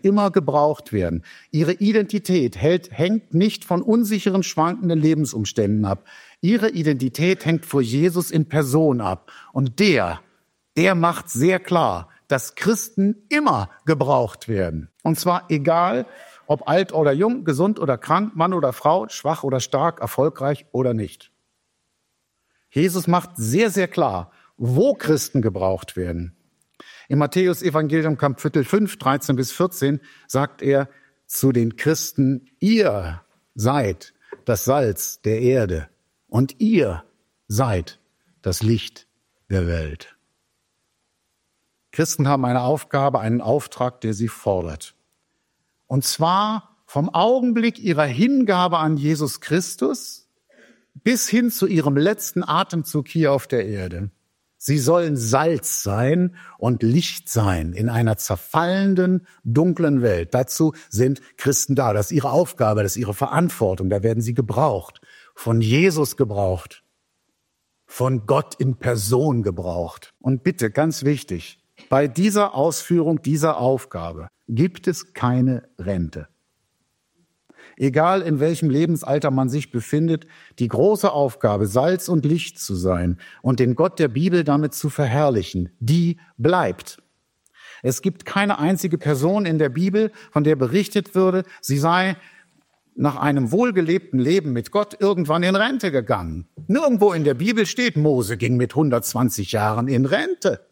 immer gebraucht werden. Ihre Identität hängt nicht von unsicheren, schwankenden Lebensumständen ab. Ihre Identität hängt vor Jesus in Person ab. Und der macht sehr klar, dass Christen immer gebraucht werden. Und zwar egal, ob alt oder jung, gesund oder krank, Mann oder Frau, schwach oder stark, erfolgreich oder nicht. Jesus macht sehr, sehr klar, wo Christen gebraucht werden. Im Matthäus-Evangelium, Kapitel 5, 13 bis 14, sagt er zu den Christen, ihr seid das Salz der Erde und ihr seid das Licht der Welt. Christen haben eine Aufgabe, einen Auftrag, der sie fordert. Und zwar vom Augenblick ihrer Hingabe an Jesus Christus bis hin zu ihrem letzten Atemzug hier auf der Erde. Sie sollen Salz sein und Licht sein in einer zerfallenden, dunklen Welt. Dazu sind Christen da. Das ist ihre Aufgabe, das ist ihre Verantwortung. Da werden sie gebraucht, von Jesus gebraucht, von Gott in Person gebraucht. Und bitte, ganz wichtig, bei dieser Ausführung dieser Aufgabe gibt es keine Rente. Egal in welchem Lebensalter man sich befindet, die große Aufgabe, Salz und Licht zu sein und den Gott der Bibel damit zu verherrlichen, die bleibt. Es gibt keine einzige Person in der Bibel, von der berichtet würde, sie sei nach einem wohlgelebten Leben mit Gott irgendwann in Rente gegangen. Nirgendwo in der Bibel steht, Mose ging mit 120 Jahren in Rente.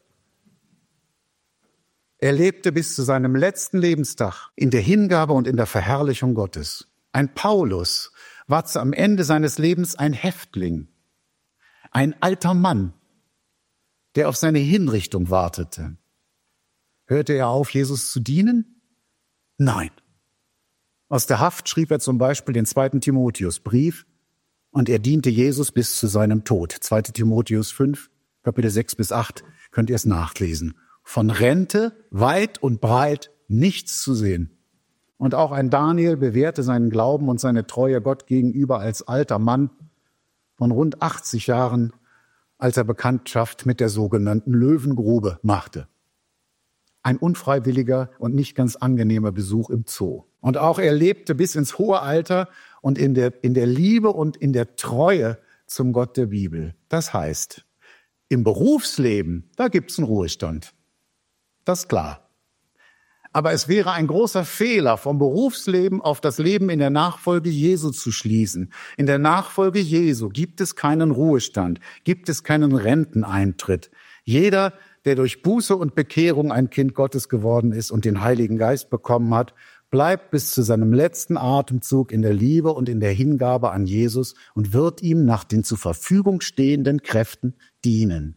Er lebte bis zu seinem letzten Lebenstag in der Hingabe und in der Verherrlichung Gottes. Ein Paulus war am Ende seines Lebens ein Häftling, ein alter Mann, der auf seine Hinrichtung wartete. Hörte er auf, Jesus zu dienen? Nein. Aus der Haft schrieb er zum Beispiel den 2. Timotheusbrief und er diente Jesus bis zu seinem Tod. 2. Timotheus 5, Kapitel 6 bis 8, könnt ihr es nachlesen. Von Rente weit und breit nichts zu sehen. Und auch ein Daniel bewährte seinen Glauben und seine Treue Gott gegenüber als alter Mann von rund 80 Jahren, als er Bekanntschaft mit der sogenannten Löwengrube machte. Ein unfreiwilliger und nicht ganz angenehmer Besuch im Zoo. Und auch er lebte bis ins hohe Alter und in der Liebe und in der Treue zum Gott der Bibel. Das heißt, im Berufsleben, da gibt's einen Ruhestand. Das ist klar. Aber es wäre ein großer Fehler, vom Berufsleben auf das Leben in der Nachfolge Jesu zu schließen. In der Nachfolge Jesu gibt es keinen Ruhestand, gibt es keinen Renteneintritt. Jeder, der durch Buße und Bekehrung ein Kind Gottes geworden ist und den Heiligen Geist bekommen hat, bleibt bis zu seinem letzten Atemzug in der Liebe und in der Hingabe an Jesus und wird ihm nach den zur Verfügung stehenden Kräften dienen.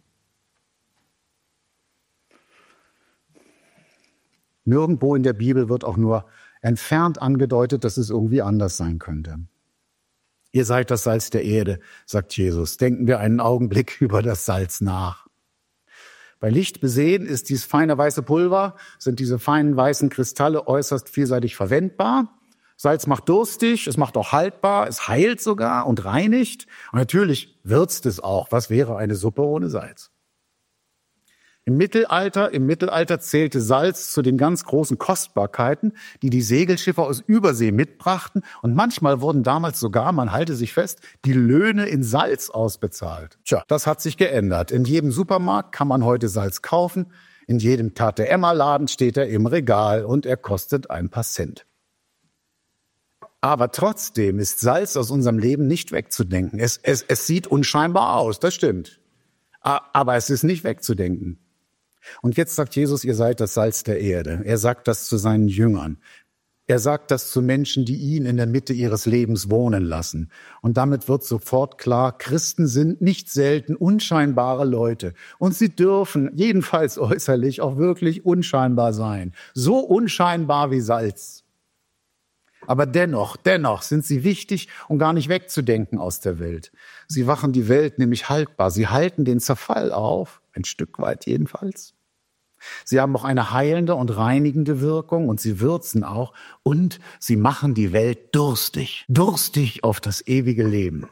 Nirgendwo in der Bibel wird auch nur entfernt angedeutet, dass es irgendwie anders sein könnte. Ihr seid das Salz der Erde, sagt Jesus. Denken wir einen Augenblick über das Salz nach. Bei Licht besehen ist dieses feine weiße Pulver, sind diese feinen weißen Kristalle äußerst vielseitig verwendbar. Salz macht durstig, es macht auch haltbar, es heilt sogar und reinigt. Und natürlich würzt es auch. Was wäre eine Suppe ohne Salz? Im Mittelalter zählte Salz zu den ganz großen Kostbarkeiten, die die Segelschiffer aus Übersee mitbrachten. Und manchmal wurden damals sogar, man halte sich fest, die Löhne in Salz ausbezahlt. Tja, das hat sich geändert. In jedem Supermarkt kann man heute Salz kaufen. In jedem Tante-Emma-Laden steht er im Regal und er kostet ein paar Cent. Aber trotzdem ist Salz aus unserem Leben nicht wegzudenken. Es sieht unscheinbar aus, das stimmt. Aber es ist nicht wegzudenken. Und jetzt sagt Jesus, ihr seid das Salz der Erde. Er sagt das zu seinen Jüngern. Er sagt das zu Menschen, die ihn in der Mitte ihres Lebens wohnen lassen. Und damit wird sofort klar, Christen sind nicht selten unscheinbare Leute. Und sie dürfen, jedenfalls äußerlich, auch wirklich unscheinbar sein. So unscheinbar wie Salz. Aber dennoch sind sie wichtig und gar nicht wegzudenken aus der Welt. Sie machen die Welt nämlich haltbar. Sie halten den Zerfall auf, ein Stück weit jedenfalls. Sie haben auch eine heilende und reinigende Wirkung und sie würzen auch und sie machen die Welt durstig auf das ewige Leben.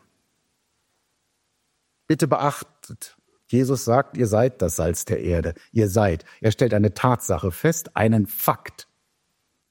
Bitte beachtet, Jesus sagt, ihr seid das Salz der Erde. Ihr seid. Er stellt eine Tatsache fest, einen Fakt.